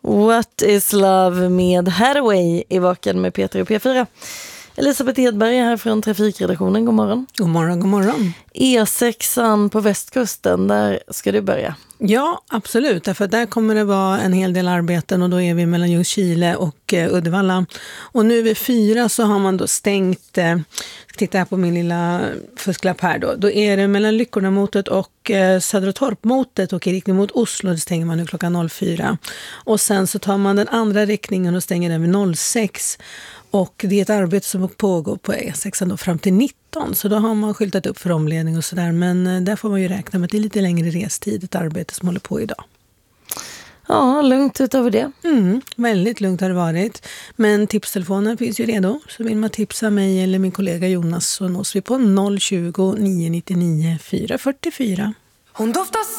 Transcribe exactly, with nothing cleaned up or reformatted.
What is Love med Hathaway i Vaken med Peter och P fyra. Elisabeth Hedberg är här från trafikredaktionen. God morgon. God morgon, god morgon. E sexan på västkusten, där ska du börja. Ja, absolut. Därför där kommer det vara en hel del arbeten och då är vi mellan Ljungskile och eh, Uddevalla. Och nu vid fyra så har man då stängt, eh, titta här på min lilla fusklapp här då. Då är det mellan Lyckornamotet och eh, Södra Torpmotet och i riktning mot Oslo, det stänger man nu klockan fyra. Och sen så tar man den andra riktningen och stänger den vid sex. Och det är ett arbete som pågår på E sexan då fram till nitton. Så då har man skyltat upp för omledning och sådär. Men där får man ju räkna med att det är lite längre restid, ett arbete som håller på idag. Ja, lugnt utöver det. Mm, väldigt lugnt har det varit. Men tipstelefonen finns ju redo. Så vill man tipsa mig eller min kollega Jonas så nås vi på noll tjugo, nio nittionio, fyra fyrtiofyra. Hon doftar